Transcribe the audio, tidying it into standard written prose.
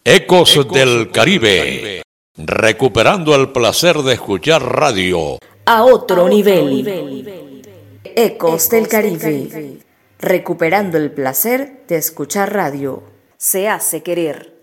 Ecos del Caribe, recuperando el placer de escuchar radio a otro nivel. Ecos del Caribe, recuperando el placer de escuchar radio. Se hace querer.